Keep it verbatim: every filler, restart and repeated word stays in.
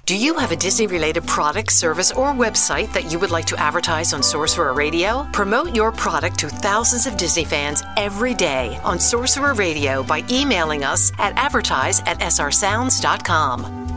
Do you have a Disney-related product, service, or website that you would like to advertise on Sorcerer Radio? Promote your product to thousands of Disney fans every day on Sorcerer Radio by emailing us at advertise at s r sounds dot com.